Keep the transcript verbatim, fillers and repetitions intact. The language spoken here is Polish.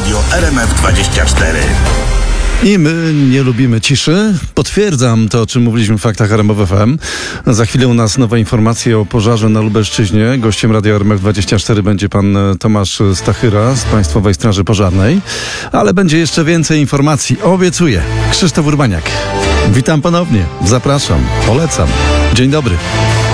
Radio R M F dwadzieścia cztery. I my nie lubimy ciszy. Potwierdzam to, o czym mówiliśmy w Faktach R M F F M. Za chwilę u nas nowe informacje o pożarze na Lubelszczyźnie. Gościem Radia R M F dwadzieścia cztery będzie pan Tomasz Stachyra z Państwowej Straży Pożarnej. Ale będzie jeszcze więcej informacji. Obiecuję. Krzysztof Urbaniak. Witam ponownie. Zapraszam. Polecam. Dzień dobry.